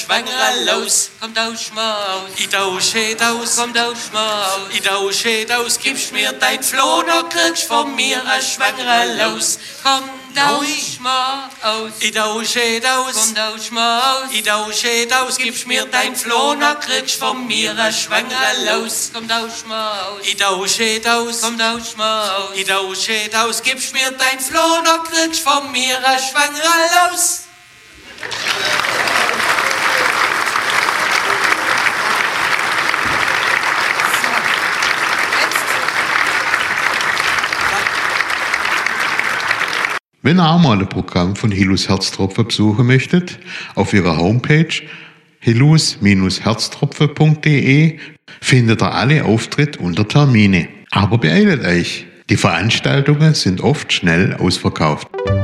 Schwangere los. Kommt aus Schmaus, Ich tausche aus, kommt aus Schmaus. ich tausche aus, gibst mir dein Floh, dann kriegst von mir ein Schwangere los. Kommt aus Schmaus, Ich tausche aus, kommt aus Schmaus. ich tausche aus, gibst mir dein Floh, dann kriegst von mir ein Schwangere los. Kommt aus Schmaus, Ich tausche aus, kommt aus Schmaus. ich tausche aus, gibst mir dein Floh, dann kriegst von mir ein Schwangere los. Wenn ihr auch mal ein Programm von Hillus Herztropfen besuchen möchtet, auf ihrer Homepage hillus-herztropfen.de findet ihr alle Auftritte unter Termine. Aber beeilt euch, die Veranstaltungen sind oft schnell ausverkauft.